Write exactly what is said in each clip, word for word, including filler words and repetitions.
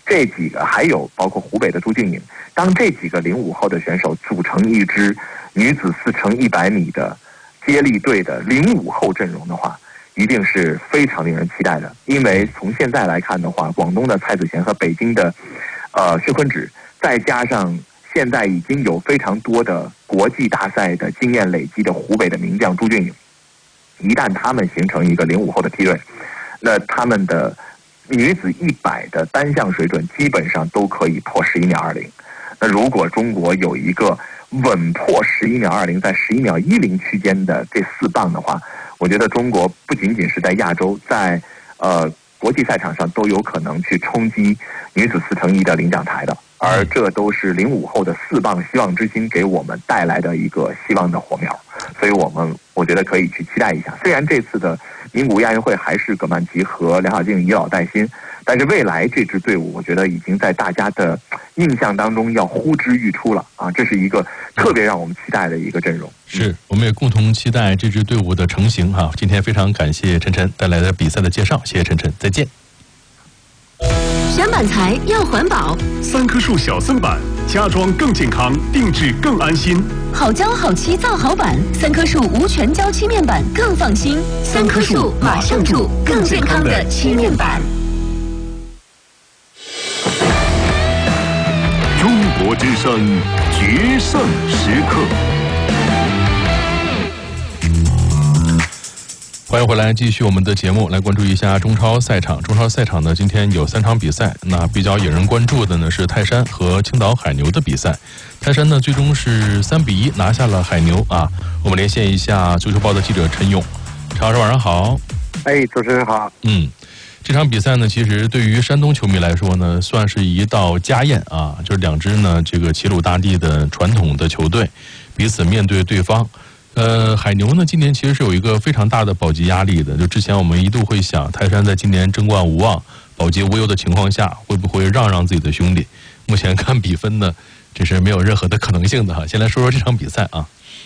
这几个还有包括湖北的朱俊颖，当这几个零五后的选手组成一支女子四乘一百米的接力队的零五后阵容的话，一定是非常令人期待的。因为从现在来看的话，广东的蔡子贤和北京的呃薛坤芷，再加上现在已经有非常多的国际大赛的经验累积的湖北的名将朱俊颖，一旦他们形成一个零五后的梯队，那他们的女子一百的单项水准基本上都可以破十一秒二零。那如果中国有一个稳破十一秒二零，在十一秒一零区间的这四棒的话，我觉得中国不仅仅是在亚洲，在呃国际赛场上都有可能去冲击女子四乘一的领奖台的。而这都是零五后的四棒希望之星给我们带来的一个希望的火苗，所以我们我觉得可以去期待一下。虽然这次的名古屋亚运会还是葛曼棋和梁晓静以老带新，但是未来这支队伍我觉得已经在大家的印象当中要呼之欲出了啊！这是一个特别让我们期待的一个阵容。 是，我们也共同期待这支队伍的成型哈。今天非常感谢陈晨带来的比赛的介绍，谢谢陈晨，再见。 选板材要环保， 三棵树小森板，家装更健康，定制更安心。 好胶好漆造好板，三棵树无全胶漆面板更放心。三棵树马上住，更健康的漆面板。 中国之声决胜时刻。 欢迎回来，继续我们的节目，来关注一下中超赛场。中超赛场呢，今天有三场比赛，那比较引人关注的呢是泰山和青岛海牛的比赛。泰山呢最终是三比一拿下了海牛啊。我们连线一下足球报的记者陈勇，陈老师晚上好。 哎，主持人好。 嗯，这场比赛呢，其实对于山东球迷来说呢，算是一道家宴啊，就是两支呢这个齐鲁大地的传统的球队，彼此面对对方。呃，海牛呢，今年其实是有一个非常大的保级压力的。就之前我们一度会想，泰山在今年争冠无望、保级无忧的情况下，会不会让让自己的兄弟？目前看比分呢，这是没有任何的可能性的哈。先来说说这场比赛啊。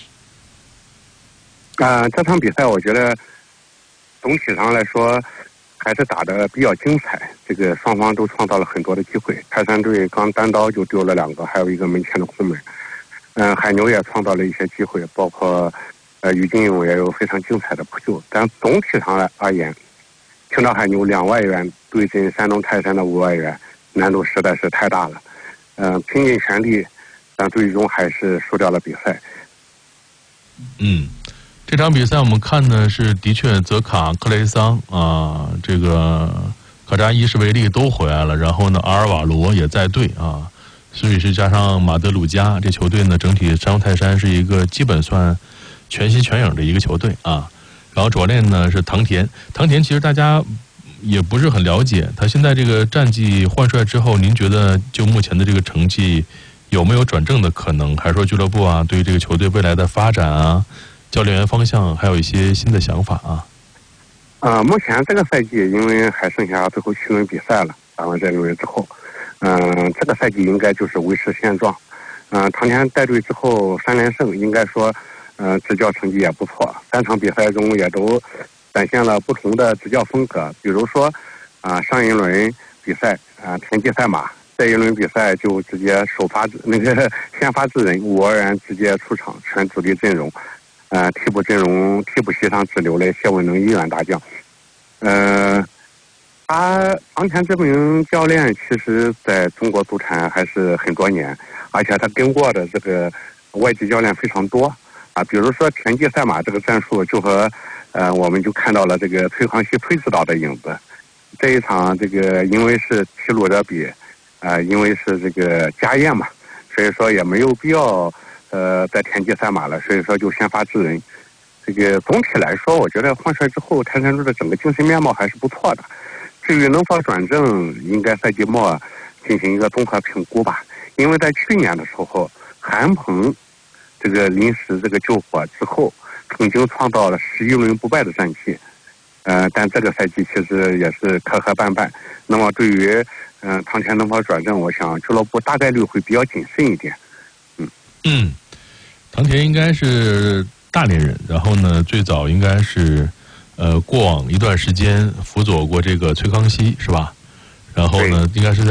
啊、呃，这场比赛我觉得总体上来说还是打得比较精彩。这个双方都创造了很多的机会。泰山队刚单刀就丢了两个，还有一个门前的空门。嗯、呃，海牛也创造了一些机会，包括呃于金勇也有非常精彩的扑救。但总体上来而言，青岛海牛两外援对阵山东泰山的五外援，难度实在是太大了。嗯、呃，拼尽全力，但最终还是输掉了比赛。 嗯，这场比赛我们看呢是的确泽卡、克雷桑啊，这个卡扎伊什维利都回来了，然后呢阿尔瓦罗也在队啊。所以是加上马德鲁加，这球队呢整体山东泰山是一个基本算全心全影的一个球队啊。然后主教练呢是唐田，唐田其实大家也不是很了解，他现在这个战绩换帅之后，您觉得就目前的这个成绩有没有转正的可能？还是说俱乐部啊对于这个球队未来的发展啊、教练员方向还有一些新的想法啊？ 呃，目前这个赛季因为还剩下最后七轮比赛了，打完这轮之后。嗯、呃，这个赛季应该就是维持现状。嗯、呃，唐田带队之后三连胜，应该说，呃，执教成绩也不错。三场比赛中也都展现了不同的执教风格。比如说，啊、呃，上一轮比赛啊、呃，田忌赛马，这一轮比赛就直接首发那个先发制人，五二人直接出场，全主力阵容。呃，替补阵容替补席上只留了谢文能一员大将。呃。他唐田这名教练其实在中国足坛还是很多年，而且他跟过的这个外籍教练非常多啊。比如说田忌赛马这个战术，就和呃我们就看到了这个崔康熙崔指导的影子。这一场这个因为是齐鲁德比，啊、呃，因为是这个家宴嘛，所以说也没有必要呃在田忌赛马了，所以说就先发制人。这个总体来说，我觉得换帅之后，泰山队的整个精神面貌还是不错的。至于能否转正，应该赛季末进行一个综合评估吧。因为在去年的时候，韩鹏这个临时这个救火之后，曾经创造了十一轮不败的战绩。呃，但这个赛季其实也是磕磕绊绊。那么对于嗯、呃、唐田能否转正，我想俱乐部大概率会比较谨慎一点。嗯嗯，唐田应该是大连人，然后呢，最早应该是。呃，过往一段时间辅佐过这个崔康熙，是吧？然后呢，应该是在。